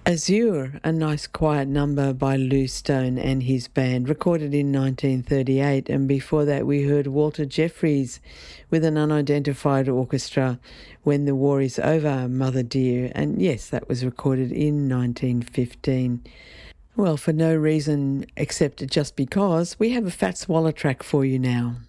Azure, a nice quiet number by Lou Stone and his band, recorded in 1938, and before that we heard Walter Jeffries with an unidentified orchestra, When the War is Over, Mother Dear, and yes, that was recorded in 1915. Well, for no reason except just because, we have a Fats Waller track for you now.